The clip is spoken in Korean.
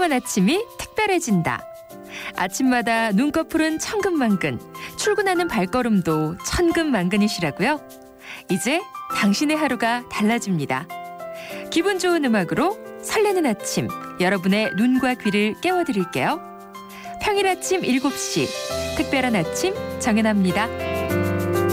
특별한 아침이 특별해진다. 아침마다 눈꺼풀은 천근만근, 출근하는 발걸음도 천근만근이시라고요? 이제 당신의 하루가 달라집니다. 기분 좋은 음악으로 설레는 아침, 여러분의 눈과 귀를 깨워드릴게요. 평일 아침 7시, 특별한 아침 정연아입니다.